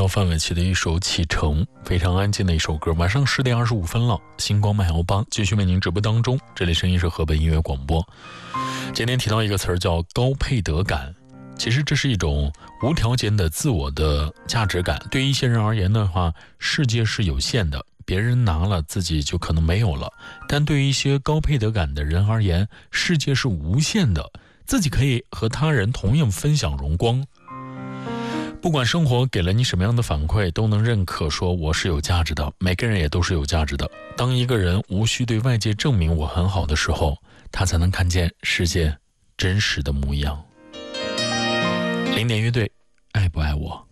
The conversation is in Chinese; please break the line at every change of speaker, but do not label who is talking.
到范玮琪的一首《启程》，非常安静的一首歌。晚上10点25分了，星光漫游吧继续为您直播当中，这里声音是河北音乐广播。今天提到一个词儿叫高配得感，其实这是一种无条件的自我的价值感。对于一些人而言的话，世界是有限的，别人拿了自己就可能没有了，但对于一些高配得感的人而言，世界是无限的，自己可以和他人同样分享荣光。不管生活给了你什么样的反馈，都能认可说我是有价值的，每个人也都是有价值的。当一个人无需对外界证明我很好的时候，他才能看见世界真实的模样。零点乐队，爱不爱我？